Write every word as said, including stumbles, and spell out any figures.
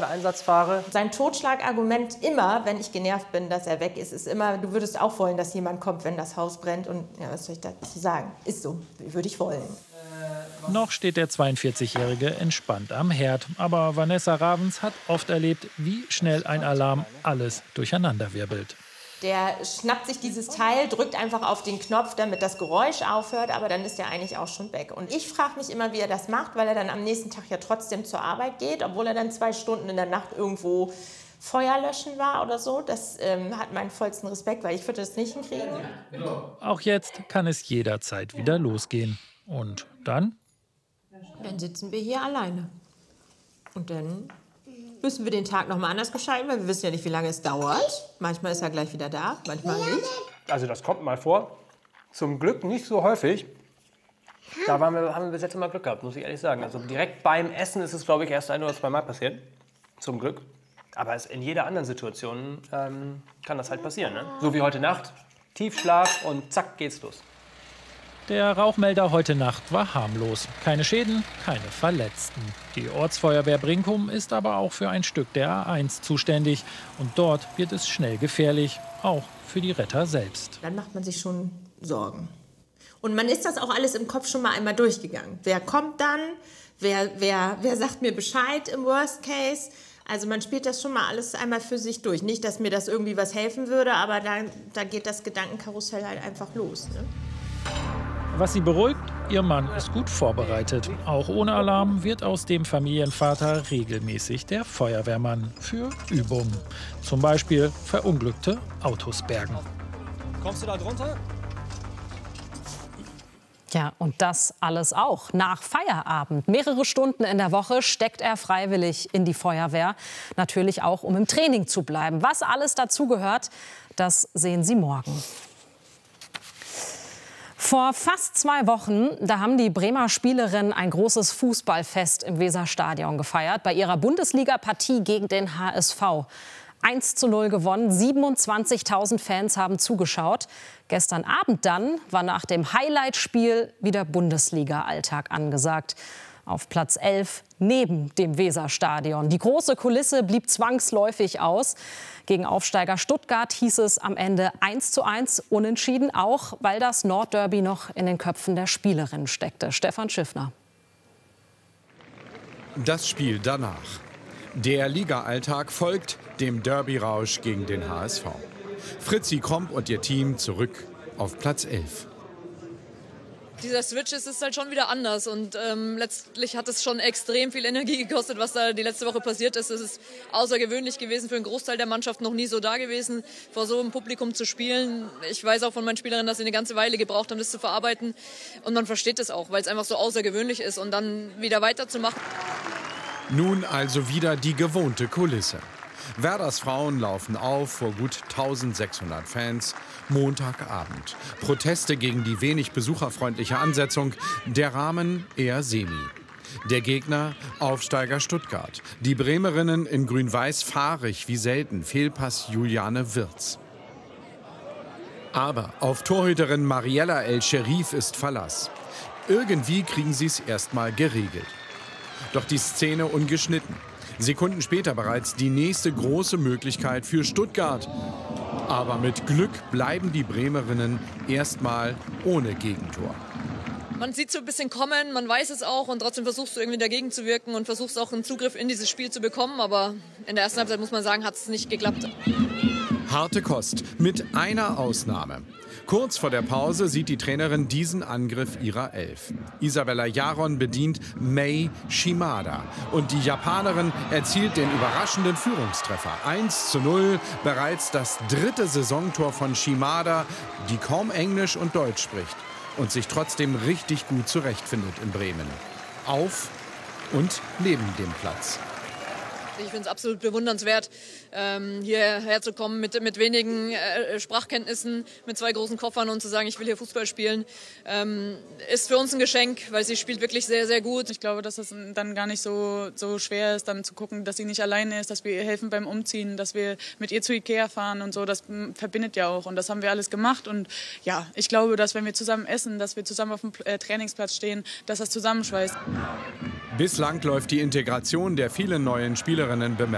Einsatz fahre. Sein Totschlagargument immer, wenn ich genervt bin, dass er weg ist, ist immer, du würdest auch wollen, dass jemand kommt, wenn das Haus brennt. Und ja, was soll ich dazu sagen? Ist so, würde ich wollen. Noch steht der zweiundvierzigjährige entspannt am Herd. Aber Vanessa Ravens hat oft erlebt, wie schnell ein Alarm alles durcheinanderwirbelt. Der schnappt sich dieses Teil, drückt einfach auf den Knopf, damit das Geräusch aufhört, aber dann ist er eigentlich auch schon weg. Und ich frage mich immer, wie er das macht, weil er dann am nächsten Tag ja trotzdem zur Arbeit geht, obwohl er dann zwei Stunden in der Nacht irgendwo Feuer löschen war oder so. Das ähm, hat meinen vollsten Respekt, weil ich würde das nicht hinkriegen. Auch jetzt kann es jederzeit wieder losgehen. Und dann? Dann sitzen wir hier alleine. Und dann müssen wir den Tag noch mal anders gestalten, weil wir wissen ja nicht, wie lange es dauert. Manchmal ist er gleich wieder da, manchmal nicht. Also das kommt mal vor. Zum Glück nicht so häufig. Da waren wir, haben wir bis jetzt immer Glück gehabt, muss ich ehrlich sagen. Also direkt beim Essen ist es, glaube ich, erst ein oder zwei Mal passiert. Zum Glück. Aber es in jeder anderen Situation ähm, kann das halt passieren. Ne? So wie heute Nacht. Tiefschlaf und zack, geht's los. Der Rauchmelder heute Nacht war harmlos. Keine Schäden, keine Verletzten. Die Ortsfeuerwehr Brinkum ist aber auch für ein Stück der A eins zuständig. Und dort wird es schnell gefährlich, auch für die Retter selbst. Dann macht man sich schon Sorgen. Und man ist das auch alles im Kopf schon mal einmal durchgegangen. Wer kommt dann? Wer, wer, wer sagt mir Bescheid im Worst Case? Also man spielt das schon mal alles einmal für sich durch. Nicht, dass mir das irgendwie was helfen würde, aber da, da geht das Gedankenkarussell halt einfach los. Ne? Was sie beruhigt, ihr Mann ist gut vorbereitet. Auch ohne Alarm wird aus dem Familienvater regelmäßig der Feuerwehrmann für Übungen. Zum Beispiel verunglückte Autos bergen. Kommst du da drunter? Ja, und das alles auch nach Feierabend. Mehrere Stunden in der Woche steckt er freiwillig in die Feuerwehr. Natürlich auch, um im Training zu bleiben. Was alles dazugehört, das sehen Sie morgen. Vor fast zwei Wochen, da haben die Bremer Spielerinnen ein großes Fußballfest im Weserstadion gefeiert. Bei ihrer Bundesliga-Partie gegen den H S V. eins zu null gewonnen, siebenundzwanzigtausend Fans haben zugeschaut. Gestern Abend dann war nach dem Highlight-Spiel wieder Bundesliga-Alltag angesagt. Auf Platz elf neben dem Weserstadion. Die große Kulisse blieb zwangsläufig aus. Gegen Aufsteiger Stuttgart hieß es am Ende eins zu eins unentschieden, auch weil das Nordderby noch in den Köpfen der Spielerinnen steckte. Stefan Schiffner. Das Spiel danach. Der Liga-Alltag folgt dem Derby-Rausch gegen den H S V. Fritzi Kromp und ihr Team zurück auf Platz elf. Dieser Switch ist, ist halt schon wieder anders und ähm, letztlich hat es schon extrem viel Energie gekostet, was da die letzte Woche passiert ist. Es ist außergewöhnlich gewesen, für einen Großteil der Mannschaft noch nie so da gewesen, vor so einem Publikum zu spielen. Ich weiß auch von meinen Spielerinnen, dass sie eine ganze Weile gebraucht haben, das zu verarbeiten, und man versteht es auch, weil es einfach so außergewöhnlich ist, und dann wieder weiterzumachen. Nun also wieder die gewohnte Kulisse. Werders Frauen laufen auf vor gut eintausendsechshundert Fans. Montagabend. Proteste gegen die wenig besucherfreundliche Ansetzung. Der Rahmen eher semi. Der Gegner Aufsteiger Stuttgart. Die Bremerinnen in grün-weiß fahrig wie selten. Fehlpass Juliane Wirz. Aber auf Torhüterin Mariella El-Sherif ist Verlass. Irgendwie kriegen sie es erstmal geregelt. Doch die Szene ungeschnitten. Sekunden später bereits die nächste große Möglichkeit für Stuttgart. Aber mit Glück bleiben die Bremerinnen erstmal ohne Gegentor. Man sieht so ein bisschen kommen, man weiß es auch, und trotzdem versuchst du irgendwie dagegen zu wirken und versuchst auch einen Zugriff in dieses Spiel zu bekommen. Aber in der ersten Halbzeit, muss man sagen, hat es nicht geklappt. Harte Kost, mit einer Ausnahme. Kurz vor der Pause sieht die Trainerin diesen Angriff ihrer Elf. Isabella Jaron bedient Mei Shimada. Und die Japanerin erzielt den überraschenden Führungstreffer. eins zu null, bereits das dritte Saisontor von Shimada, die kaum Englisch und Deutsch spricht und sich trotzdem richtig gut zurechtfindet in Bremen. Auf und neben dem Platz. Ich finde es absolut bewundernswert, ähm, hierher zu kommen mit, mit wenigen äh, Sprachkenntnissen, mit zwei großen Koffern und zu sagen, ich will hier Fußball spielen, ähm, ist für uns ein Geschenk, weil sie spielt wirklich sehr, sehr gut. Ich glaube, dass es dann gar nicht so, so schwer ist, dann zu gucken, dass sie nicht alleine ist, dass wir ihr helfen beim Umziehen, dass wir mit ihr zu Ikea fahren und so. Das verbindet ja auch, und das haben wir alles gemacht. Und ja, ich glaube, dass wenn wir zusammen essen, dass wir zusammen auf dem Trainingsplatz stehen, dass das zusammenschweißt. Bislang läuft die Integration der vielen neuen Spielerinnen bemerkenswert.